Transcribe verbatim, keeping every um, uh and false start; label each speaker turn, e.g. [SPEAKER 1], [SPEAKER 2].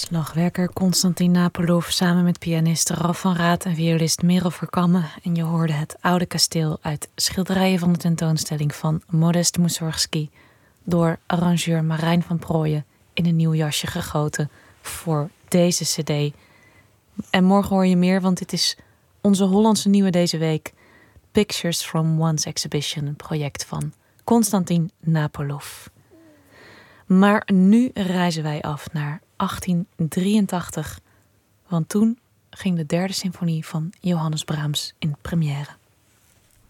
[SPEAKER 1] Slagwerker Konstantin Napolov samen met pianist Ralf van Raat en violist Merel Verkammen. En je hoorde het oude kasteel uit schilderijen van de tentoonstelling van Modest Mussorgsky door arrangeur Marijn van Prooijen in een nieuw jasje gegoten voor deze cd. En morgen hoor je meer, want dit is onze Hollandse nieuwe deze week. Pictures from One's Exhibition, een project van Konstantin Napolov. Maar nu reizen wij af naar achttien drieëntachtig, want toen ging de derde symfonie van Johannes Brahms in première.